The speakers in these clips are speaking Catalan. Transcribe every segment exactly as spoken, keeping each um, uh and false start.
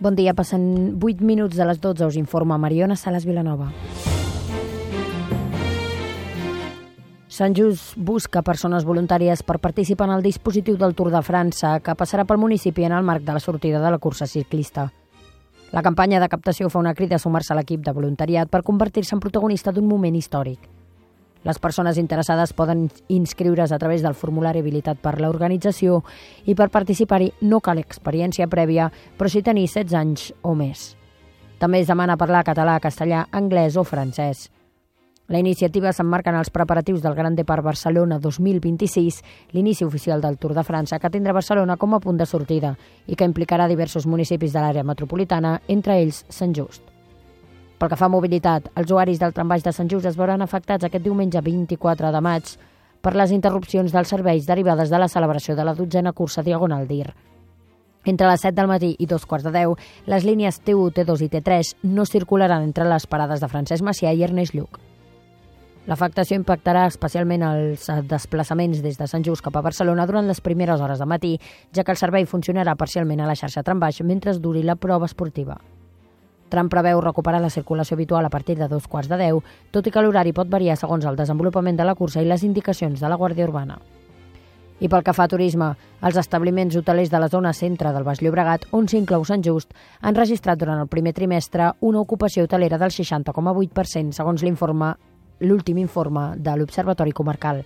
Bon dia, passen vuit minuts de les dotze, us informa Mariona Salas Vilanova. Sant Just busca persones voluntàries per participar en el dispositiu del Tour de França, que passarà pel municipi en el marc de la sortida de la cursa ciclista. La campanya de captació fa una crida a sumar-se a l'equip de voluntariat per convertir-se en protagonista d'un moment històric. Les persones interessades poden inscriure's a través del formulari habilitat per l'organització i per participar-hi no cal experiència prèvia, però sí tenir setze anys o més. També es demana parlar català, castellà, anglès o francès. La iniciativa s'emmarca en els preparatius del Gran Depart Barcelona dos mil vint-i-sis, l'inici oficial del Tour de França, que tindrà Barcelona com a punt de sortida i que implicarà diversos municipis de l'àrea metropolitana, entre ells Sant Just. Pel que fa a mobilitat, els usuaris del trambaix de Sant Just es veuran afectats aquest diumenge vint-i-quatre de maig per les interrupcions dels serveis derivades de la celebració de la dotzena cursa Diagonal d'Ir. Entre les set del matí i dos quarts de deu, les línies T u, T dos i T tres no circularan entre les parades de Francesc Macià i Ernest Lluch. L'afectació impactarà especialment els desplaçaments des de Sant Just cap a Barcelona durant les primeres hores de matí, ja que el servei funcionarà parcialment a la xarxa trambaix mentre duri la prova esportiva. Tram preveu recuperar la circulació habitual a partir de dos quarts de deu, tot i que l'horari pot variar segons el desenvolupament de la cursa i les indicacions de la Guàrdia Urbana. I pel que fa a turisme, els establiments hotelers de la zona centre del Baix Llobregat, on s'inclou Sant Just, han registrat durant el primer trimestre una ocupació hotelera del seixanta coma vuit per cent, segons l'informe l'últim informe de l'Observatori Comarcal.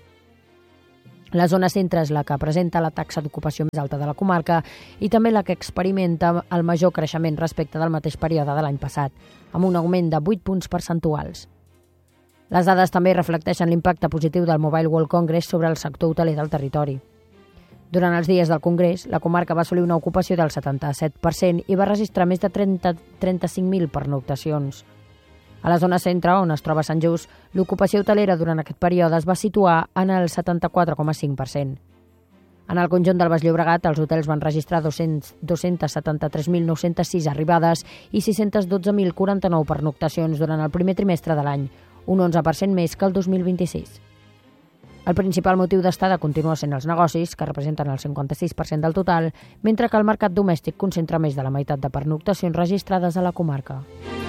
La zona centre és la que presenta la taxa d'ocupació més alta de la comarca i també la que experimenta el major creixement respecte del mateix període de l'any passat, amb un augment de vuit punts percentuals. Les dades també reflecteixen l'impacte positiu del Mobile World Congress sobre el sector hoteler del territori. Durant els dies del Congrés, la comarca va assolir una ocupació del setanta-set per cent i va registrar més de trenta-cinc mil pernoctacions. A la zona centre, on es troba Sant Just, l'ocupació hotelera durant aquest període es va situar en el setanta-quatre coma cinc per cent. En el conjunt del Baix Llobregat, els hotels van registrar dos-cents setanta-tres mil nou-cents sis arribades i sis-cents dotze mil quaranta-nou pernoctacions durant el primer trimestre de l'any, un onze per cent més que el dos mil vint-i-sis. El principal motiu d'estada continua sent els negocis, que representen el cinquanta-sis per cent del total, mentre que el mercat domèstic concentra més de la meitat de pernoctacions registrades a la comarca.